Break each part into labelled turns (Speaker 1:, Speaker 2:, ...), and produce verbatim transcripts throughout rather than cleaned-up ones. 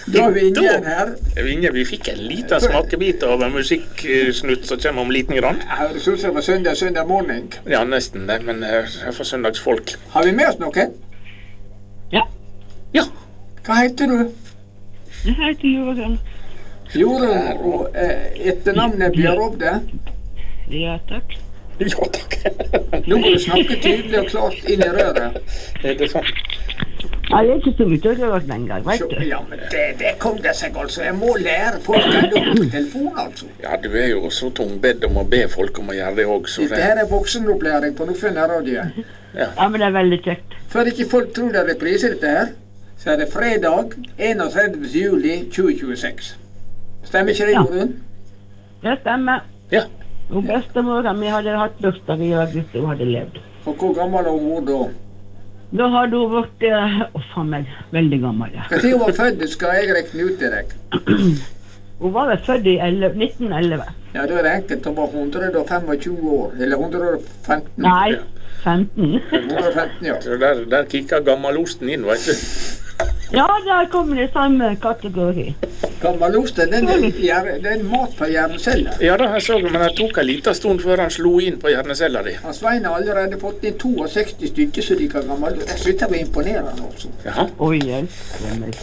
Speaker 1: Da er vi inne igjen her.
Speaker 2: Er vi, inne, vi fikk en liten smakebit av en musikksnutt som kommer om liten grann.
Speaker 1: Ja, det synes jeg var søndag, søndag morgen.
Speaker 2: Ja, nesten det, men det er for søndagsfolk.
Speaker 1: Har vi med oss noe?
Speaker 3: Ja.
Speaker 2: Ja.
Speaker 1: Hva heter du?
Speaker 3: Jeg heter Jorunn.
Speaker 1: Jorunn, og eh, etternavnet Bjørhovde.
Speaker 3: Ja, takk.
Speaker 2: Ja, takk.
Speaker 1: Nå må du snakke tydelig og klart inn i røret.
Speaker 2: Er det sånn?
Speaker 3: Ja, det er ikke så mye å gjøre den gang, vet
Speaker 1: Så,
Speaker 3: du.
Speaker 1: ja, men det, det kom det seg altså. Jeg må lære folk enda på telefon, altså.
Speaker 2: Ja, du er jo så tungbedd om å be folk om å gjøre det også.
Speaker 1: Dette her er voksenopplæring på Nordfjell Radio.
Speaker 3: Ja, men det er veldig kjekt.
Speaker 1: For ikke folk tror det er reprise dette her, så er det fredag enogtredivte juli tjue tjueseks. Stemmer ikke det,
Speaker 3: Ja.
Speaker 1: Jorunn?
Speaker 3: Det stemmer.
Speaker 2: Ja.
Speaker 3: Og bestemora mi hadde hatt bursdag i år hvis hun hadde levd.
Speaker 1: Og hvor gammel var hun da?
Speaker 3: Da hadde hun vært, eh, å faen meg, veldig gammel. Ja.
Speaker 1: Hva tid hun var født, skal jeg rekne ut til deg.
Speaker 3: Hun var vel født i nitten elleve.
Speaker 1: Ja, da er det enkelt. Hun var hundre og tjuefem år, eller hundre og femten.
Speaker 3: Nei, femten.
Speaker 1: hundre og femten, ja.
Speaker 2: Så der, der kikker gammelosten inn, vet du.
Speaker 3: Ja, der kommer det samme kategori.
Speaker 1: Gammelosten, den er, hjerne- det er en mat fra hjerneceller.
Speaker 2: Ja da, jeg så det, men det tok en liten stund før han slo inn på hjernecella di.
Speaker 1: Han Svein har allerede fått inn sekstito stykker så de kan gammel. Jeg synes det var imponerende også.
Speaker 2: Jaha.
Speaker 3: Oi, hjelp meg.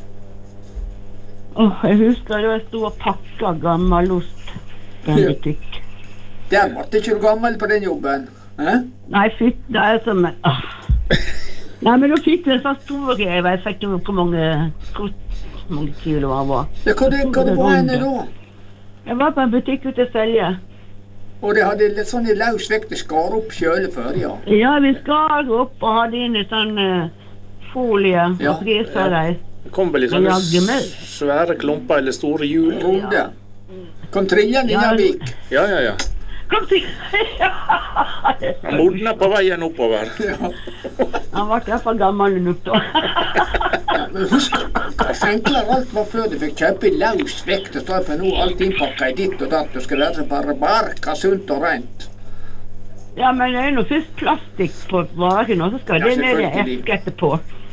Speaker 3: Åh, jeg husker da jeg stod og pakket gammelost i en
Speaker 1: Ja.
Speaker 3: butikk.
Speaker 1: Der ble ikke du gammel på den jobben. Eh?
Speaker 3: Nei, fytt, det er som en... Ah. Nei, men da fikk vi en sånn stor greie. Jeg fikk jo hvor mange, hvor mange kilo han var.
Speaker 1: Ja, hva det, hva det var henne da?
Speaker 3: Jeg var på en butikk ute i Selje.
Speaker 1: Og det hadde litt sånn i løs vekt det skar opp kjøle før, ja.
Speaker 3: Ja, vi skar opp og hadde inn i sånn uh, folie
Speaker 1: Ja,
Speaker 3: og priser deg.
Speaker 2: Det kom vel i
Speaker 3: Men
Speaker 2: sånne
Speaker 3: jaggu meg.
Speaker 2: svære klumper eller store hjul.
Speaker 1: Runde. Kom trillende inn
Speaker 3: Ja.
Speaker 1: i vik.
Speaker 2: Ja, ja, ja.
Speaker 3: Kom til!
Speaker 2: Han modna på veien oppover.
Speaker 1: Ja.
Speaker 3: Han var i hvert fall gammel nok da.
Speaker 1: Men husk, hvor enklere alt var før du fikk kjøpe i løs vekt. Det står for nå alt innpakket i ditt og datt. Det skal være bare barka, sunt og rent.
Speaker 3: Ja, men det er noe først plastikk på varen, og så skal
Speaker 1: Ja,
Speaker 3: det ned i
Speaker 1: selvfølgelig.
Speaker 3: eske etterpå.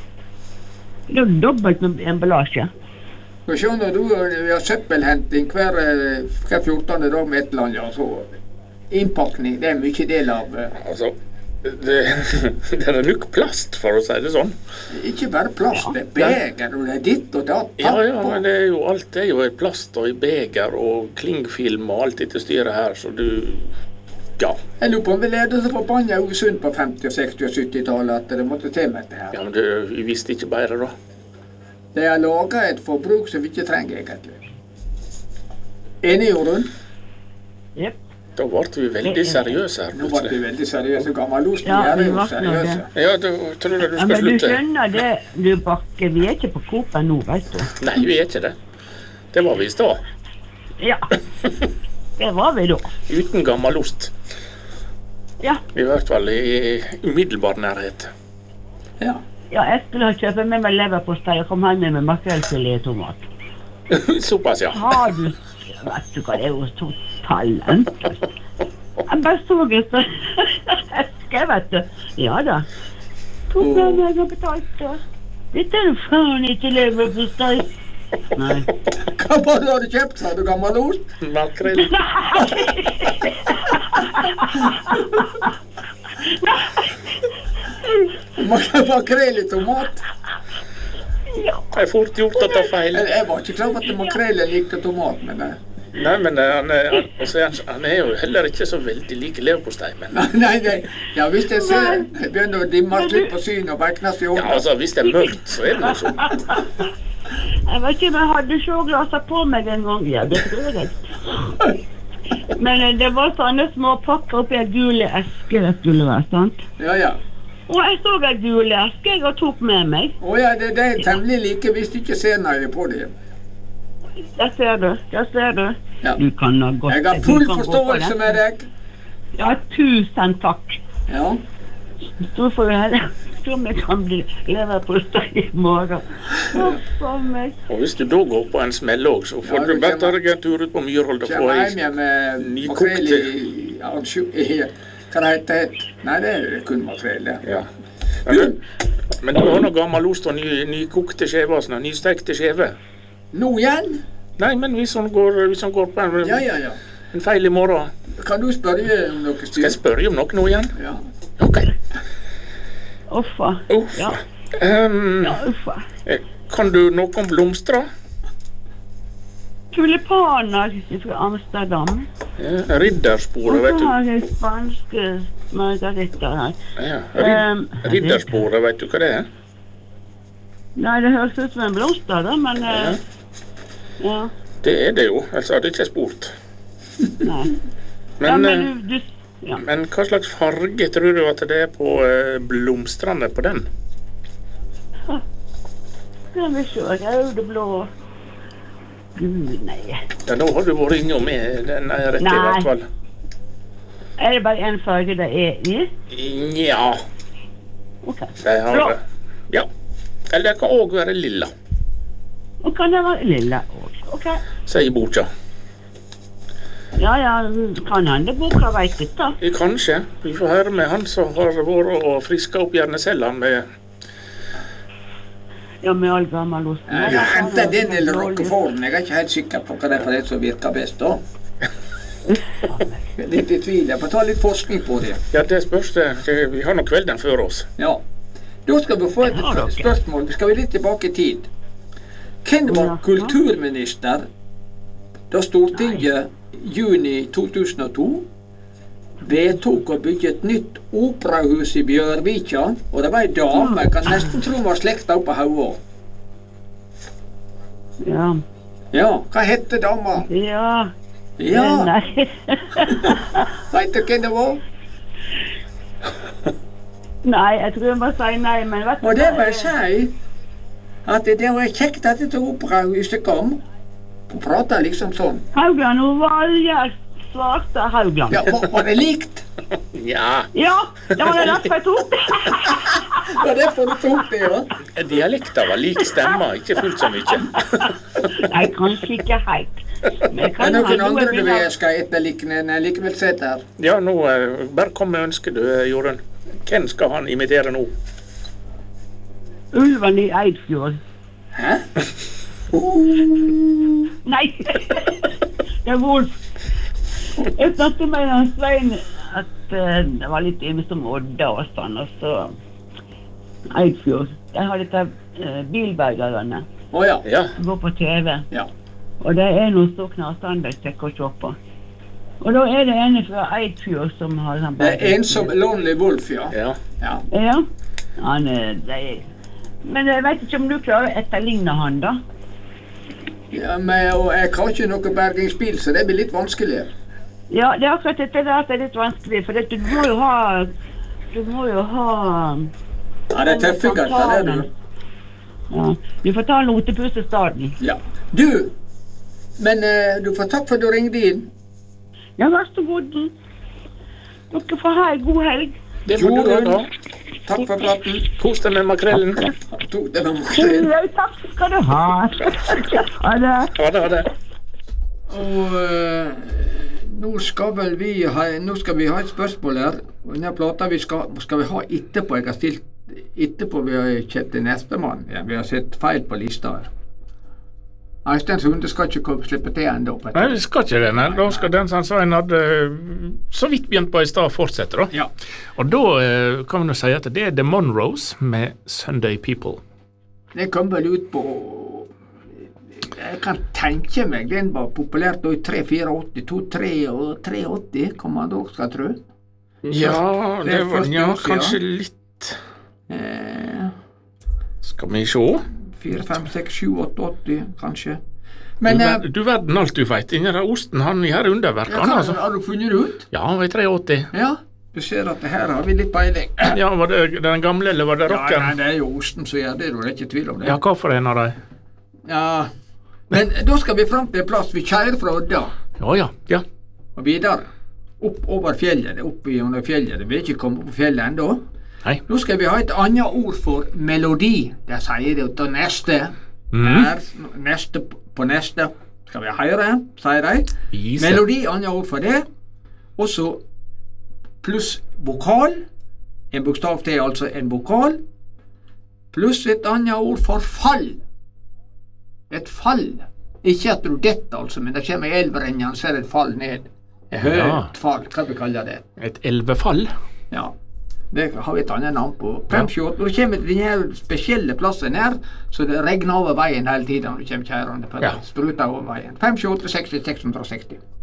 Speaker 3: Det er dobbelt med emballasje.
Speaker 1: Og skjønner du, vi har søppelhenting hver, eh, hver fjortende dag med et eller annet, ja, så innpakning, det er mye del av, eh,
Speaker 2: Altså, det, det er nok plast, for å si det sånn.
Speaker 1: ikke bare plast, det er beger, og det er ditt og datt,
Speaker 2: Ja, ja,
Speaker 1: pappa.
Speaker 2: men det er jo alt er jo i plast og i beger og klingfilm og alt dette styret her, så du... Ja.
Speaker 1: Jeg lurer på om vi lærte så forbannet usunn på femti-, seksti- og sytti-tallet at det måtte til med dette her.
Speaker 2: Ja, men du, vi visste ikke bedre da.
Speaker 1: Det er laget et forbruk som vi ikke trenger egentlig. Enig, Jorunn?
Speaker 3: Jep.
Speaker 2: Da ble vi veldig seriøse her
Speaker 1: Nå ble vi
Speaker 2: plutselig.
Speaker 1: veldig seriøse. Gammelosten
Speaker 3: Ja,
Speaker 1: gjør
Speaker 3: vi
Speaker 1: jo
Speaker 3: ble nå
Speaker 1: seriøse.
Speaker 3: det.
Speaker 2: Ja, da tror jeg du
Speaker 3: Ja,
Speaker 2: skal
Speaker 3: men du
Speaker 2: slutte.
Speaker 3: skjønner det, du Bakke, vi er ikke på Coop nå, vet du.
Speaker 2: Nei, vi er ikke det. Det var vi i stad.
Speaker 3: Ja, det var vi da.
Speaker 2: Uten gammelost.
Speaker 3: Ja,
Speaker 2: I hvert fall i umiddelbar nærhet.
Speaker 1: Ja.
Speaker 3: ja jeg skulle ha kjøpt med meg leverpostei og kom hjem med makrellfilet og tomat.
Speaker 2: Såpass, ja.
Speaker 3: Har du, vet du hva, det er jo så talent. Jeg bare så det så eske, vet du. Ja da. Tok med meg og betalte. Dette er jo faen ikke leverpostei. Nei.
Speaker 1: Hva var det du hadde kjøpt, sa du, gammelost?
Speaker 2: Makrell.
Speaker 1: Makrell i tomat?
Speaker 2: Det er fort gjort å ta feil.
Speaker 1: Jeg jeg var ikke klar over at makrellen likte tomat, men det...
Speaker 2: Nei, men eh, han er, han, altså, han, han er jo heller ikke så veldig lik leverpostei, men...
Speaker 1: Nei, nei, nei. Ja, hvis jeg ser, jeg begynner å dimme litt på synet og beknes i
Speaker 2: Ja,
Speaker 1: ånden.
Speaker 2: altså, hvis det er mørkt, så er det noe sånn.
Speaker 3: Jeg vet ikke om jeg hadde sjåglasser på meg en gang. Ja, det tror jeg. Men eh, det var sånne små pakker oppi en gule eske det skulle være, sant?
Speaker 1: Ja, ja.
Speaker 3: Og jeg så en gule eske jeg og tok med meg.
Speaker 1: Å ja, det, det er temmelig like hvis du ikke ser nøye på det.
Speaker 3: Der ser du, der ser du.
Speaker 1: Ja.
Speaker 3: Du kan ha gått.
Speaker 1: Jeg har
Speaker 3: du
Speaker 1: full
Speaker 3: kan gå på
Speaker 1: forståelse
Speaker 3: den.
Speaker 1: med deg.
Speaker 3: Ja, tusen takk.
Speaker 1: Ja.
Speaker 3: Så får vi heller se om jeg kan bli leverpostei i morgen. Huff a meg.
Speaker 2: Og hvis du da går på en smell også, så får
Speaker 1: Ja,
Speaker 2: du
Speaker 1: du
Speaker 2: bare ta
Speaker 1: kommer-
Speaker 2: deg en tur ut på Myrhold og få
Speaker 1: Kommer
Speaker 2: ei
Speaker 1: hjem igjen med
Speaker 2: nykokte-
Speaker 1: makrell i, ansju- i... Hva det heter det? Nei, det er kun makrell, det.
Speaker 2: Ja. Men, du- men du har noe gammel ost og ny, nykokte skjever, sånn, nystekte skjever.
Speaker 1: Nå igjen?
Speaker 2: Nei, men hvis han går, hvis han går på en,
Speaker 1: Ja, ja, ja.
Speaker 2: en feil i morgen.
Speaker 1: Kan du spørre om noe styr?
Speaker 2: Skal jeg spørre om noe nå igjen?
Speaker 1: Ja.
Speaker 2: Ok.
Speaker 3: Uffa.
Speaker 2: Uff.
Speaker 3: Ja.
Speaker 2: Um,
Speaker 3: Ja, uffa.
Speaker 2: kan du noe om blomster?
Speaker 3: Tulipaner fra Amsterdam.
Speaker 2: Ja, riddersporet,
Speaker 3: Og
Speaker 2: vet
Speaker 3: så
Speaker 2: du.
Speaker 3: har jeg spanske margaritter her.
Speaker 2: Ja, rid,
Speaker 3: Um,
Speaker 2: riddersporet, vet du hva det er?
Speaker 3: Nei, det høres ut som en blomster, da, men
Speaker 2: Ja.
Speaker 3: eh, ja.
Speaker 2: Det er det jo, ellers hadde jeg ikke spurt.
Speaker 3: Nei.
Speaker 2: Men,
Speaker 3: ja,
Speaker 2: eh,
Speaker 3: men du, du ja.
Speaker 2: men hva slags farge tror du at det er på eh, blomstrene på den?
Speaker 3: Skal vi se, rød og blå. Gud, nei.
Speaker 2: Ja, da har du vært inne med den er rett i
Speaker 3: Nei.
Speaker 2: hvert fall.
Speaker 3: Er det bare en farge det er i?
Speaker 2: Ja,
Speaker 3: Ok.
Speaker 2: de har
Speaker 3: Blå.
Speaker 2: Ja. Eller det kan òg være lilla,
Speaker 3: Og kan det være lilla også? Ok.
Speaker 2: sier boka.
Speaker 3: Ja, ja, kan hende boka vet ikke da.
Speaker 2: Eh, Kanskje. Vi får høre med han som har vært og friska opp hjernecellene med
Speaker 3: Ja, med all gammel ost.
Speaker 1: Jeg har hentet den eller Roqueforten. Jeg er ikke helt sikker på hva det er for det som virker best da. Jeg er litt i tvil. Jeg får ta litt forskning på det.
Speaker 2: Ja, det spørs det. Det- Vi har nå kvelden før oss.
Speaker 1: Ja. Da skal vi få et
Speaker 3: Ja, dere.
Speaker 1: spørsmål. Vi skal vi litt tilbake i tid. Hvem var
Speaker 3: Ja.
Speaker 1: kulturminister da Stortinget juni to tusen og to vedtok å bygge et nytt operahus i Bjørvika, og det var ei dame, jeg kan nesten tro hun var slekta opp på Hauå.
Speaker 3: Ja.
Speaker 1: Ja, hva hette dama?
Speaker 3: Ja.
Speaker 1: Ja,
Speaker 3: Nei.
Speaker 1: vet du hvem det var?
Speaker 3: Nei, jeg tror jeg må si nei, men vet du
Speaker 1: Og det
Speaker 3: hva?
Speaker 1: må jeg si, at det var kjekt at dette operahuset kom. Hun prata liksom sånn.
Speaker 3: Haugland og Valgjerd svarte Haugland.
Speaker 1: Ja, var, var det likt?
Speaker 2: Ja,
Speaker 3: Ja, det var det derfor jeg tok det.
Speaker 1: Ja, det får du tok det, ja.
Speaker 2: dialekter var lik stemmer, ikke fullt så mye.
Speaker 3: Nei, kanskje ikke helt. Men jeg
Speaker 1: Er
Speaker 3: kan
Speaker 1: det noen
Speaker 3: hende
Speaker 1: andre
Speaker 3: jeg
Speaker 1: du
Speaker 3: begynner-
Speaker 1: skal etter liknende likevel sett her?
Speaker 2: Ja, nå eh, bare kom med ønsket du, eh, Jorunn. Hvem skal han imitere nå?
Speaker 3: Ulven i Eidfjord.
Speaker 1: Hæ?
Speaker 3: Nei, det er Wolf. Jeg snakket med han Svein at eh, det var litt ymse som Odda og sånn, og så Eidfjord. Jeg har dette uh, bilbergerne
Speaker 1: Å ja.
Speaker 2: Ja,
Speaker 3: som går på T V,
Speaker 1: Ja.
Speaker 3: og det er noe så knasende jeg å se på. Og da er det en fra Eidfjord som har han
Speaker 1: Det er en som Lonely Wolf, ja.
Speaker 2: ja.
Speaker 1: Ja.
Speaker 3: Ja, han er, det er. Men jeg vet ikke om du klarer å etterligne han da.
Speaker 1: Ja, men og jeg har ikke noe bergingsbil, så det blir litt vanskelig.
Speaker 3: Ja, det er akkurat dette der at det er litt vanskelig, for du må jo ha, du må jo ha...
Speaker 1: Ja, det er tøffigere, det er du.
Speaker 3: Ja, du får ta en lotepus i starten.
Speaker 1: Ja. Du, men eh, du får takk for at du ringte inn.
Speaker 3: Ja, vær så god. Dere får ha en god helg.
Speaker 2: Det må du òg ha.
Speaker 1: Takk for praten.
Speaker 2: Kos deg med makrellen.
Speaker 1: Tok det med makrell.
Speaker 3: Ja, takk skal du ha. Ha det.
Speaker 2: Ha det, ha det.
Speaker 1: Og eh, nå skal vel vi ha, nå skal vi ha et spørsmål her. Og denne plata vi skal, skal vi ha etterpå. Jeg har stilt etterpå vi har kjent til neste mann. Ja, vi har sett feil på lista her. Øystein Sunde skal ikke komme, slippe til ennå.
Speaker 2: Nei, vi skal ikke det. Nei. Da skal den som Svein hadde eh, så vidt begynt på i stad, fortsette, da.
Speaker 1: Ja.
Speaker 2: Og da eh, kan vi nå si at det er The Monroes med Sunday People.
Speaker 1: Det kom vel ut på Jeg kan tenke meg den var populært da i tre åttifire, to tre-åtti, kan man da skal tro.
Speaker 2: Ja,
Speaker 1: det
Speaker 2: det
Speaker 1: er
Speaker 2: var
Speaker 1: først
Speaker 2: ja,
Speaker 1: år siden.
Speaker 2: kanskje litt
Speaker 1: Eh,
Speaker 2: Skal vi se.
Speaker 1: fire, fem, seks, sju, åtte, åtti, kanskje. Men
Speaker 2: du,
Speaker 1: eh,
Speaker 2: ver- du verden alt du veit. Inni der osten han gjør underverk,
Speaker 1: ja,
Speaker 2: han
Speaker 1: hva,
Speaker 2: altså.
Speaker 1: har du funnet det ut?
Speaker 2: Ja, i tre åtti.
Speaker 1: Ja, du ser at det her har vi litt peiling.
Speaker 2: Ja, var det den gamle, eller var det
Speaker 1: Ja, nei,
Speaker 2: rocken?
Speaker 1: det er jo osten som gjør det, det er ikke tvil om det.
Speaker 2: Ja, hva for en av dem?
Speaker 1: Ja, men da skal vi fram til en plass. Vi kjører fra Odda
Speaker 2: Ja, ja, ja.
Speaker 1: og videre. Opp over fjellet, opp under fjellet. Det vil ikke komme opp på fjellet ennå.
Speaker 2: Nei.
Speaker 1: Nå skal vi ha et annet ord for melodi. Det sier det til neste.
Speaker 2: Mm.
Speaker 1: Her, neste på neste. Skal vi høre, sier de.
Speaker 2: Vise.
Speaker 1: Melodi, annet ord for det. Og så pluss vokal. En bokstav til, altså en vokal. Pluss et annet ord for fall. Et fall. Ikke at du detter, altså, men det kommer i elverengen, så er det et fall ned. Et høyt
Speaker 2: Ja.
Speaker 1: fall, hva vi kaller det.
Speaker 2: Et elvefall?
Speaker 1: Ja. Det har vi et annet navn på. femogtjue, når du kommer til denne spesielle plassen her, så det regner over veien hele tiden når du kommer kjærende på det.
Speaker 2: Ja.
Speaker 1: Spruter over veien. fem sju åtte seks seks seks seksti.